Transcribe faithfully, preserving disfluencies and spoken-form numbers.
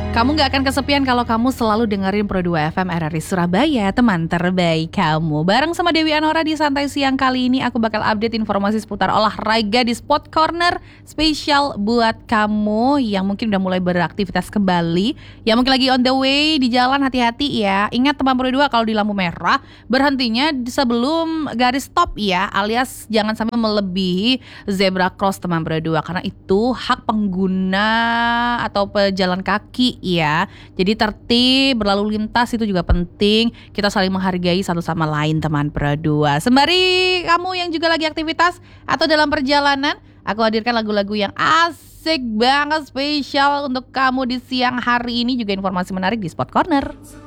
Kamu gak akan kesepian kalau kamu selalu dengerin Pro dua F M R R I Surabaya, teman terbaik kamu. Bareng sama Dewi Anora di Santai Siang kali ini, aku bakal update informasi seputar olahraga di Sport Corner spesial buat kamu yang mungkin udah mulai beraktivitas kembali, yang mungkin lagi on the way di jalan, hati-hati ya. Ingat teman Pro dua, kalau di lampu merah berhentinya sebelum garis stop ya, alias jangan sampai melebihi zebra cross teman Pro dua, karena itu hak pengguna atau pejalan kaki ya. Jadi tertib berlalu lintas itu juga penting. Kita saling menghargai satu sama lain teman Pro dua. Sembari kamu yang juga lagi aktivitas atau dalam perjalanan, aku hadirkan lagu-lagu yang asik banget spesial untuk kamu di siang hari ini. Juga informasi menarik di Sport Corner.